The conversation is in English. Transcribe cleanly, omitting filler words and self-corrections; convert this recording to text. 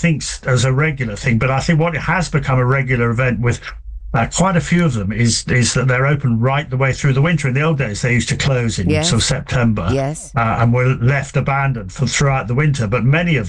think, as a regular thing. But I think what it has become a regular event with quite a few of them is that they're open right the way through the winter. In the old days, they used to close in sort of September, Yes. and were left abandoned throughout the winter. But many of